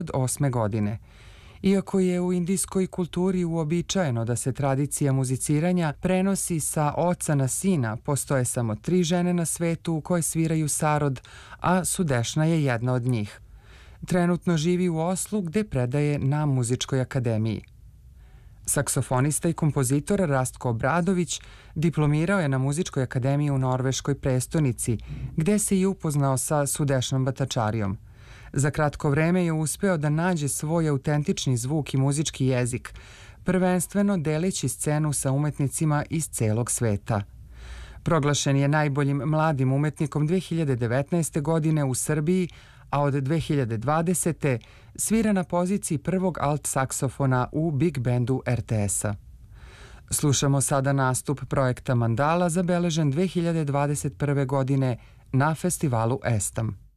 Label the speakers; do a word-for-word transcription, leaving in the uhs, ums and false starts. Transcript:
Speaker 1: osme godine. Iako je u indijskoj kulturi uobičajeno da se tradicija muziciranja prenosi sa oca na sina, postoje samo tri žene na svetu u koje sviraju sarod, a Sudešna je jedna od njih. Trenutno živi u Oslu gde predaje na Muzičkoj akademiji. Saksofonista i kompozitor Rastko Obradović diplomirao je na Muzičkoj akademiji u norveškoj prestonici, gde se i upoznao sa Sudešnom Bhattacharyaom. Za kratko vreme je uspeo da nađe svoj autentični zvuk i muzički jezik, prvenstveno deleći scenu sa umetnicima iz celog sveta. Proglašen je najboljim mladim umetnikom dve hiljade devetnaeste. godine u Srbiji, a od dve hiljade dvadesete. svira na poziciji prvog alt saksofona u Big Bandu er te es-a. Slušamo sada nastup projekta Mandala zabeležen dve hiljade dvadeset prve. godine na festivalu Estam.